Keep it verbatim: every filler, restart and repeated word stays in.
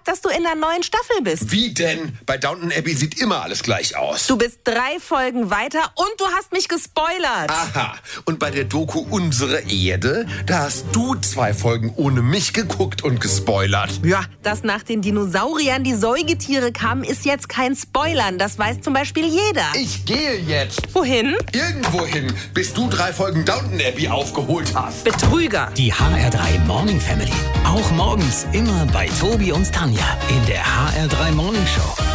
dass du in der neuen Staffel bist. Wie denn? Bei Downton Abbey sieht immer alles gleich aus. Du bist drei Folgen weiter und du hast mich gespoilert. Aha. Und bei der Doku Unsere Erde, da hast du zwei Folgen ohne mich geguckt und gespoilert. Ja, dass nach den Dinosauriern die Säugetiere kamen, ist jetzt kein Spoilern. Das weiß zum Beispiel jeder. Ich gehe jetzt. Wohin? Irgendwohin, bis du drei Folgen Downton Abbey aufgeholt hast. Betrüger. Die H R drei Morning Family. Auch morgens immer bei Tobi und Tanja in der H R drei Morning Show.